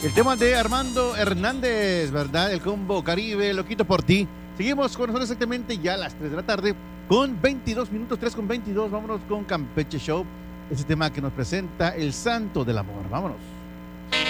El tema de Armando Hernández, ¿verdad? El combo Caribe, Loquito por ti. Seguimos con nosotros exactamente ya a las 3 de la tarde con 22 minutos, 3:22. Vámonos con Campeche Show. Ese tema que nos presenta el Santo del Amor. Vámonos.